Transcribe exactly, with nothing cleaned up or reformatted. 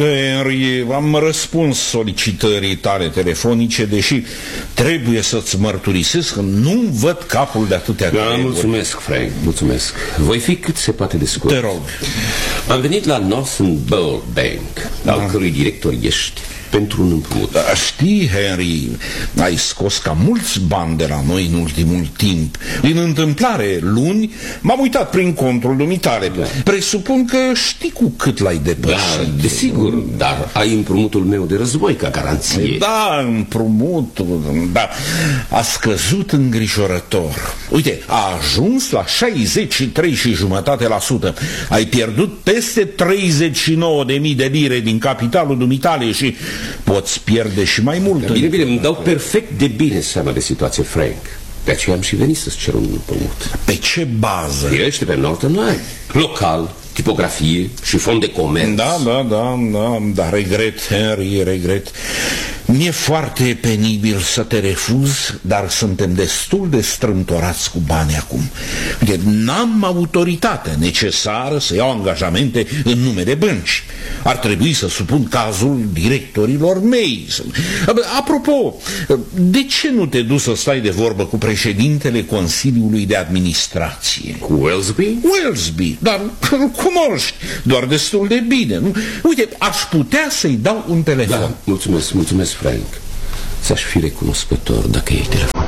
Henry, am răspuns solicitării tale telefonice, deși trebuie să-ți mărturisesc că nu văd capul de atâtea da, treburi. Mulțumesc, Frank, mulțumesc. Voi fi cât se poate de scurt. Te rog. Am venit la Northern Bowl Bank, da. al cărui director ești, pentru un împrumut. Da, știi, Henry, ai scos cam mulți bani de la noi în ultimul timp. Din întâmplare, luni, m-am uitat prin contul dumitale. Da. Presupun că știi cu cât l-ai depășit. Da, desigur, dar ai împrumutul meu de război ca garanție. Da, împrumutul, da, a scăzut îngrijorător. Uite, a ajuns la șaizeci și trei și jumătate la sută. Ai pierdut peste treizeci și nouă de mii de lire din capitalul dumitale și poți pierde și mai mult. Da, bine, bine, îmi dau perfect de bine seama de situație, Frank. De aceea am și venit să-ți cer un împrumut. Pe ce bază? Ești pe Northern Line. Local, tipografie și fond de comerț. Da, da, da, da, dar regret, Henry, regret. Mi-e foarte penibil să te refuz, dar suntem destul de strâmtorați cu bani acum. Uite, n-am autoritate necesară să iau angajamente în nume de bănci. Ar trebui să supun cazul directorilor mei. Apropo, de ce nu te duci să stai de vorbă cu președintele Consiliului de Administrație? Cu Wellesby? Wellesby, dar îl cunoști doar destul de bine, nu? Uite, aș putea să-i dau un telefon. Da, mulțumesc, mulțumesc, Frank. Ți-aș fi recunoscător dacă iei telefon.